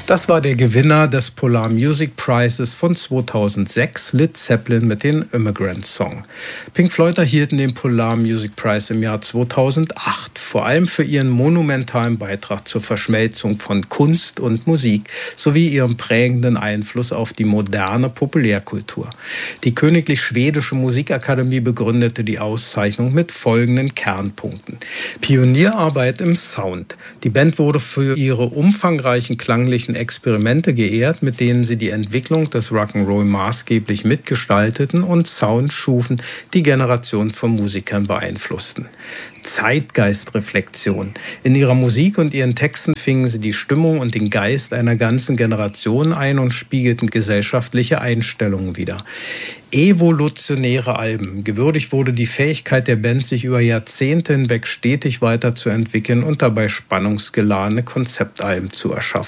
Das war der Gewinner des Polar Music Prizes von 2006, Led Zeppelin mit dem Immigrant Song. Pink Floyd erhielten den Polar Music Prize im Jahr 2008, vor allem für ihren monumentalen Beitrag zur Verschmelzung von Kunst und Musik sowie ihren prägenden Einfluss auf die moderne Populärkultur. Die Königlich Schwedische Musikakademie begründete die Auszeichnung mit folgenden Kernpunkten. Pionierarbeit im Sound. Die Band wurde für ihre umfangreichen klanglichen Experimente geehrt, mit denen sie die Entwicklung des Rock'n'Roll maßgeblich mitgestalteten und Sound schufen, die Generation von Musikern beeinflussten. Zeitgeistreflexion. In ihrer Musik und ihren Texten fingen sie die Stimmung und den Geist einer ganzen Generation ein und spiegelten gesellschaftliche Einstellungen wider. Evolutionäre Alben. Gewürdigt wurde die Fähigkeit der Band, sich über Jahrzehnte hinweg stetig weiterzuentwickeln und dabei spannungsgeladene Konzeptalben zu erschaffen.